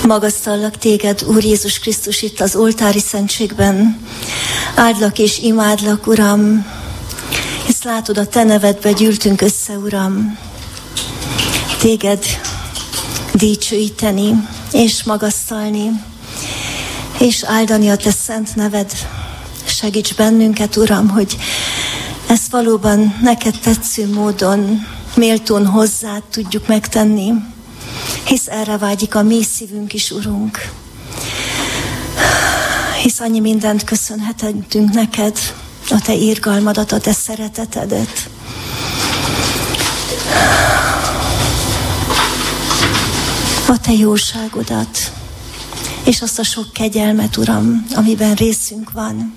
Magasztallak téged, Úr Jézus Krisztus, itt az oltári szentségben. Áldlak és imádlak, Uram, hisz látod, a te nevedbe gyűltünk össze, Uram. Téged dicsőíteni és magasztalni, és áldani a te szent neved. Segíts bennünket, Uram, hogy ezt valóban neked tetsző módon, méltón hozzád tudjuk megtenni, hisz erre vágyik a mi szívünk is, Urunk. Hisz annyi mindent köszönhetünk neked, a te irgalmadat, a te szeretetedet. A te jóságodat, és azt a sok kegyelmet, Uram, amiben részünk van.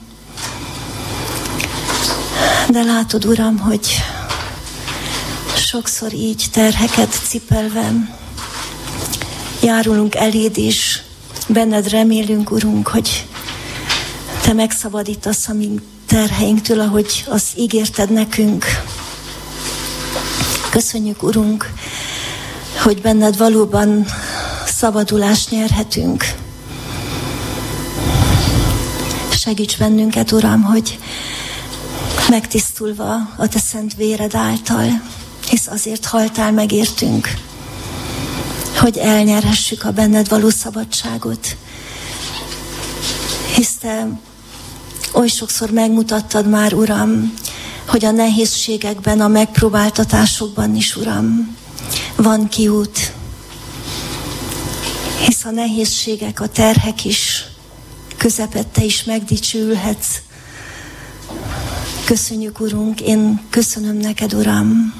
De látod, Uram, hogy sokszor így terheket cipelve járulunk eléd, és benned remélünk, Urunk, hogy te megszabadítasz a mi terheinktől, ahogy azt ígérted nekünk. Köszönjük, Urunk, hogy benned valóban szabadulást nyerhetünk. Segíts bennünket, Uram, hogy megtisztulva a te szent véred által, hisz azért haltál meg értünk, hogy elnyerhessük a benned való szabadságot. Hisz te oly sokszor megmutattad már, Uram, hogy a nehézségekben, a megpróbáltatásokban is, Uram, van kiút. Hisz a nehézségek, a terhek is közepette is megdicsülhetsz. Köszönjük, Urunk, én köszönöm neked, Uram,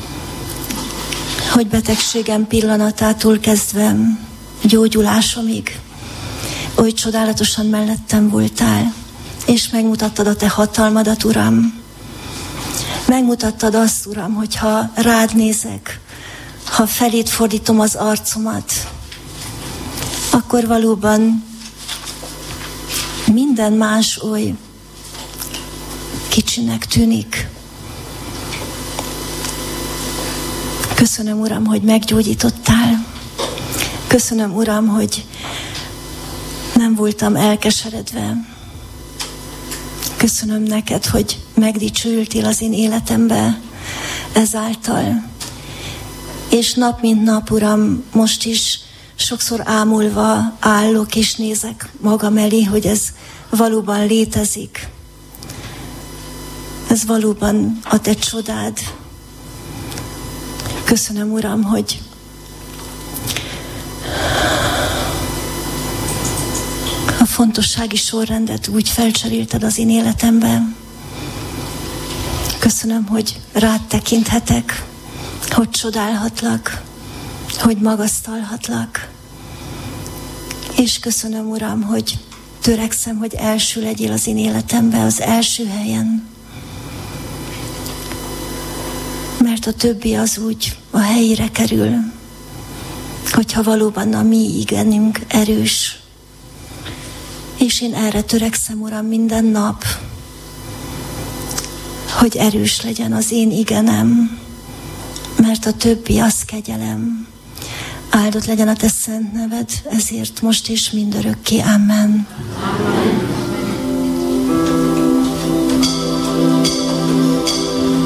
hogy betegségem pillanatától kezdve gyógyulásomig oly csodálatosan mellettem voltál, és megmutattad a te hatalmadat, Uram. Megmutattad azt, Uram, hogy ha rád nézek, ha feléd fordítom az arcomat, akkor valóban minden más oly kicsinek tűnik. Köszönöm, Uram, hogy meggyógyítottál. Köszönöm, Uram, hogy nem voltam elkeseredve. Köszönöm neked, hogy megdicsültél az én életembe ezáltal. És nap mint nap, Uram, most is sokszor ámulva állok és nézek magam elé, hogy ez valóban létezik. Ez valóban a te csodád. Köszönöm, Uram, hogy a fontossági sorrendet úgy felcserélted az én életemben. Köszönöm, hogy rád tekinthetek, hogy csodálhatlak, hogy magasztalhatlak. És köszönöm, Uram, hogy törekszem, hogy első legyél az én életemben, az első helyen. Mert a többi az úgy a helyére kerül, hogyha valóban a mi igenünk erős. És én erre törekszem, Uram, minden nap, hogy erős legyen az én igenem, mert a többi az kegyelem. Áldott legyen a te szent neved, ezért most és mindörökké. Amen. Amen.